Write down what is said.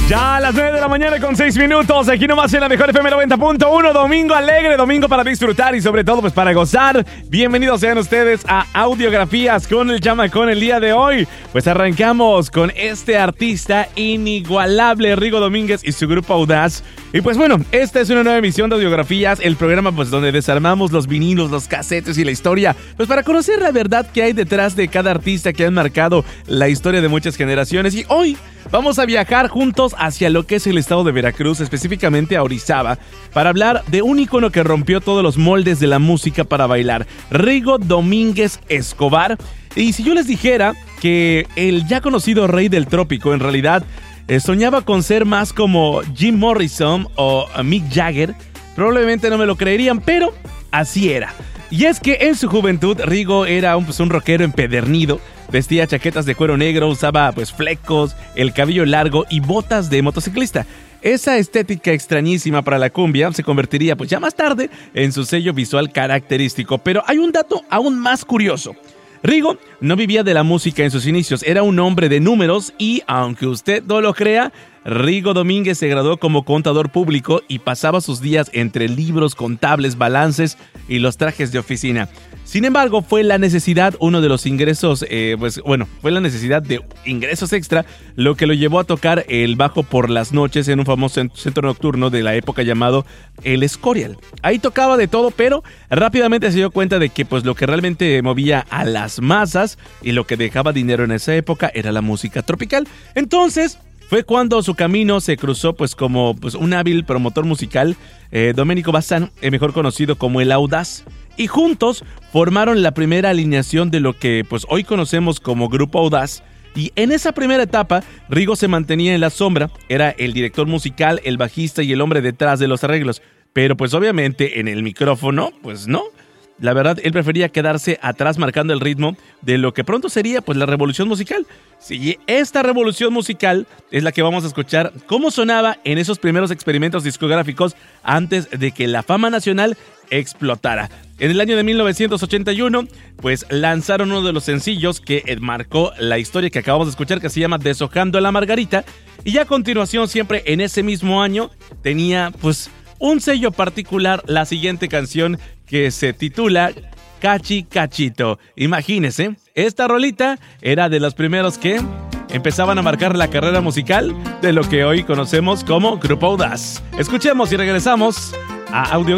Ya a las 9 de la mañana con 6 minutos, aquí nomás en la mejor FM 90.1, domingo alegre, domingo para disfrutar y sobre todo pues para gozar. Bienvenidos sean ustedes a Audiografías con el Chamacón el día de hoy. Pues arrancamos con este artista inigualable, Rigo Domínguez y su grupo Audaz. Y pues bueno, esta es una nueva emisión de Audiografías, el programa pues donde desarmamos los vinilos, los casetes y la historia, pues para conocer la verdad que hay detrás de cada artista que han marcado la historia de muchas generaciones. Y hoy vamos a viajar juntos hacia lo que es el estado de Veracruz, específicamente a Orizaba, para hablar de un ícono que rompió todos los moldes de la música para bailar, Rigo Domínguez Escobar. Y si yo les dijera que el ya conocido rey del trópico en realidad soñaba con ser más como Jim Morrison o Mick Jagger, probablemente no me lo creerían, pero así era. Y es que en su juventud Rigo era un rockero empedernido. Vestía chaquetas de cuero negro, usaba flecos, el cabello largo y botas de motociclista. Esa estética extrañísima para la cumbia se convertiría ya más tarde en su sello visual característico. Pero hay un dato aún más curioso. Rigo no vivía de la música en sus inicios, era un hombre de números y, aunque usted no lo crea, Rigo Domínguez se graduó como contador público y pasaba sus días entre libros contables, balances y los trajes de oficina. Sin embargo, fue la necesidad, fue la necesidad de ingresos extra lo que lo llevó a tocar el bajo por las noches en un famoso centro nocturno de la época llamado El Escorial. Ahí tocaba de todo, pero rápidamente se dio cuenta de que lo que realmente movía a las masas y lo que dejaba dinero en esa época era la música tropical. Entonces fue cuando su camino se cruzó como un hábil promotor musical, Domenico Bazán, mejor conocido como el Audaz. Y juntos formaron la primera alineación de lo que hoy conocemos como Grupo Audaz. Y en esa primera etapa, Rigo se mantenía en la sombra, era el director musical, el bajista y el hombre detrás de los arreglos. Pero obviamente en el micrófono, no. La verdad, él prefería quedarse atrás marcando el ritmo de lo que pronto sería la revolución musical. Sí, esta revolución musical es la que vamos a escuchar cómo sonaba en esos primeros experimentos discográficos antes de que la fama nacional explotara. En el año de 1981, lanzaron uno de los sencillos que marcó la historia que acabamos de escuchar, que se llama Deshojando a la Margarita. Y ya a continuación, siempre en ese mismo año, tenía un sello particular la siguiente canción que se titula Cachi Cachito. Imagínense, esta rolita era de los primeros que empezaban a marcar la carrera musical de lo que hoy conocemos como Grupo Audaz. Escuchemos y regresamos a Audio.